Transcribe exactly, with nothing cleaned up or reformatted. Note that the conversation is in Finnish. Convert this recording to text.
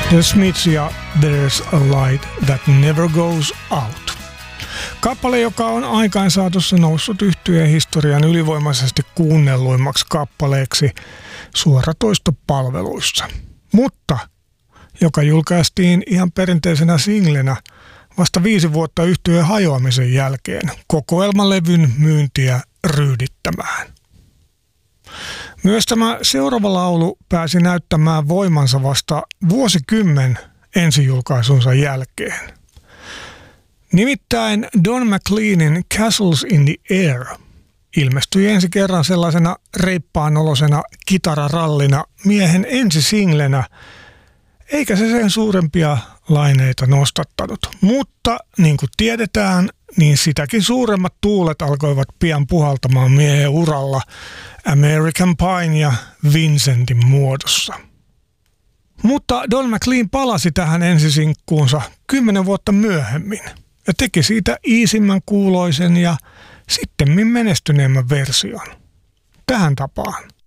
The Smiths ja There's a Light That Never Goes Out. Kappale, joka on aikaansaatossa noussut yhtyeen historian ylivoimaisesti kuunnelluimmaksi kappaleeksi suoratoistopalveluissa, mutta joka julkaistiin ihan perinteisenä singlenä vasta viisi vuotta yhtyeen hajoamisen jälkeen kokoelmalevyn myyntiä ryydittämään. Myös tämä seuraava laulu pääsi näyttämään voimansa vasta vuosikymmen ensijulkaisunsa jälkeen. Nimittäin Don McLeanin Castles in the Air ilmestyi ensi kerran sellaisena reippaanolosena kitararallina miehen ensisinglenä, eikä se sen suurempia laineita nostattanut. Mutta niin kuin tiedetään, niin sitäkin suuremmat tuulet alkoivat pian puhaltamaan miehen uralla American Pie ja Vincentin muodossa. Mutta Don McLean palasi tähän ensisinkkuunsa kymmenen vuotta myöhemmin ja teki siitä iisimmän kuuloisen ja sittemmin menestyneemmän version. Tähän tapaan.